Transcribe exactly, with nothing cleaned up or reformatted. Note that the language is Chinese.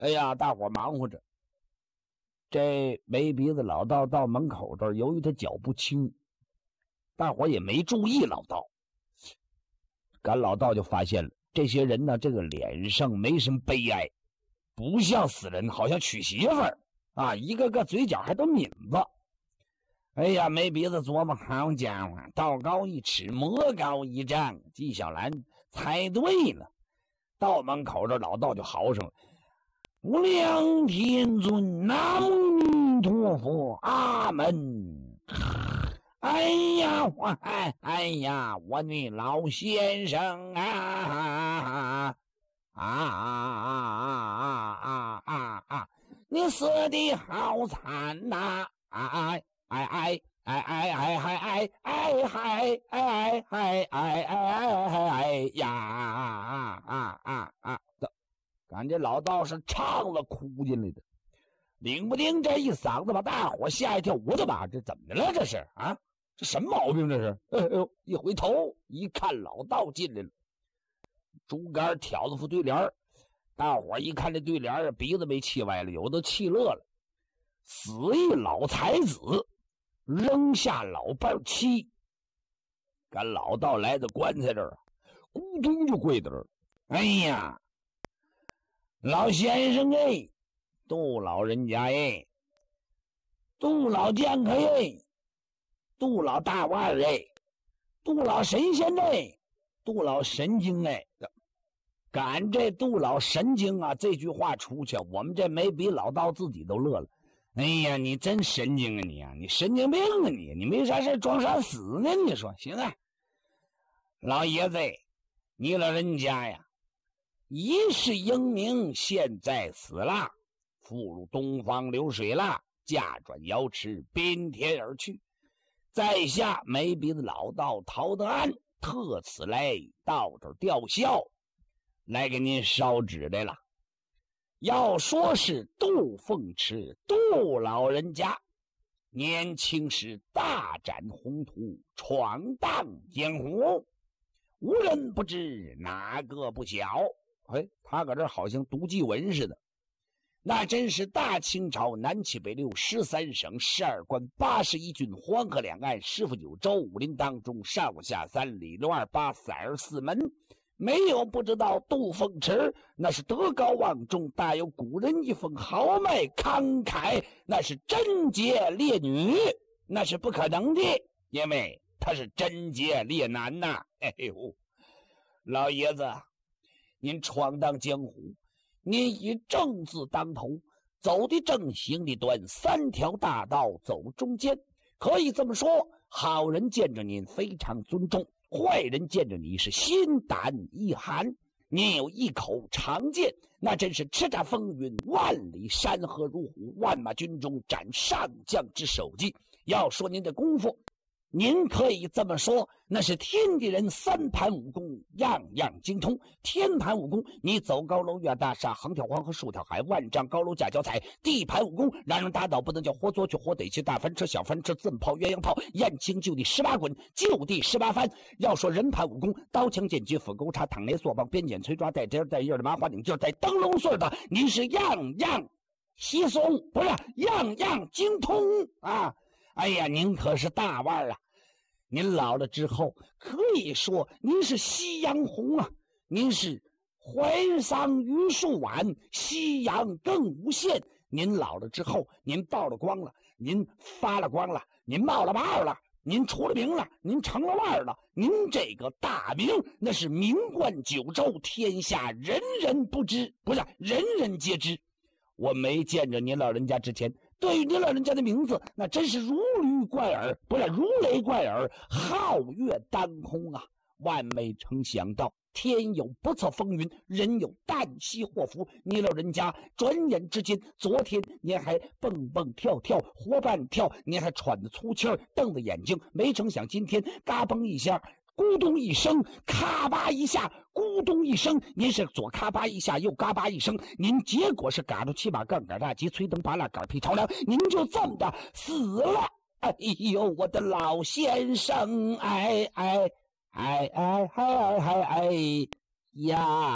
哎呀，大伙忙活着。这没鼻子老道到门口这儿，由于他脚不轻，大伙也没注意老道。赶老道就发现了，这些人呢，这个脸上没什么悲哀，不像死人，好像娶媳妇儿啊，一个个嘴角还都抿子。哎呀，没鼻子琢磨，好家伙，道高一尺，魔高一丈，纪晓岚猜对了。到门口这老道就嚎上了：无量天尊，南无弥陀佛，阿门。哎呀，我哎哎呀，我的老先生啊啊啊啊啊啊啊！你死的好惨呐！哎哎哎哎哎哎哎哎哎哎哎哎哎哎哎哎呀啊啊啊啊！感觉老道是唱了哭进来的，领不丁这一嗓子把大伙吓一跳。我的妈，这怎么了？这是啊？这什么毛病？这是？哎呦！一回头一看，老道进来了，竹竿挑着副对联，大伙一看这对联，鼻子被气歪了，有的气乐了。死一老才子，扔下老伴妻。赶老道来到棺材这儿，咕咚就跪在这儿。哎呀，老先生哎，杜老人家哎，杜老剑客哎，杜老大腕儿哎，杜老神仙哎，杜老神经哎。赶这杜老神经啊这句话出去，我们这没比老道自己都乐了。哎呀，你真神经啊你啊，你神经病啊你，你没啥事装啥死呢？你说行啊，老爷子，你老人家呀，一世英名，现在死了，赴入东方流水了，驾转瑶池，宾天而去。在下没鼻子老道陶德安，特此来到这儿吊孝，来给您烧纸来了。要说是杜凤池杜老人家，年轻时大展宏图，闯荡江湖，无人不知，哪个不晓？哎，他搁这好像读记文似的。那真是大清朝南七北六十三省十二关八十一郡，黄河两岸十府九州，武林当中上下三里六二八四二四门，没有不知道杜凤池，那是德高望重，大有古人一风，豪迈慷慨，那是贞洁烈女，那是不可能的，因为他是贞洁烈男呐、啊。哎呦，老爷子，您闯荡江湖，您以正字当头，走的正，行的端，三条大道走中间。可以这么说，好人见着您非常尊重，坏人见着你是心胆一寒。您有一口长剑，那真是叱咤风云，万里山河如虎，万马军中斩上将之首级。要说您的功夫，您可以这么说，那是天地人三盘武功样样精通。天盘武功，你走高楼越大厦，横跳黄河竖跳海，万丈高楼架脚踩。地盘武功，让人打倒不能叫活捉去活得去，大翻车小翻车，自炮鸳鸯炮，燕青就地十八滚，就地十八翻。要说人盘武功，刀枪剑戟斧钩叉躺雷索棒鞭锏锤抓带针带叶的麻花拧劲带灯笼穗的，您是样样稀松，不是样样精通啊！哎呀，您可是大腕啊！您老了之后，可以说您是夕阳红啊，您是怀桑榆树晚，夕阳更无限。您老了之后，您曝了光了，您发了光了，您冒了泡了，您出了名了，您成了腕了，您这个大名那是名冠九州，天下人人不知，不是人人皆知。我没见着您老人家之前，对于您老人家的名字，那真是如驴贯耳，不是如雷贯耳，皓月当空啊！万没曾想到，天有不测风云，人有旦夕祸福。您老人家转眼之间，昨天您还蹦蹦跳跳，活半跳，您还喘着粗气儿，瞪着眼睛，没成想今天嘎嘣一下。咕咚一声，咔吧一下，咕咚一声，您是左咔吧一下，右嘎巴一声，您结果是嘎着七把杠杆大吉，催灯拔蜡杆劈朝梁，您就这么的死了。哎呦，我的老先生，哎哎哎哎哎哎哎呀！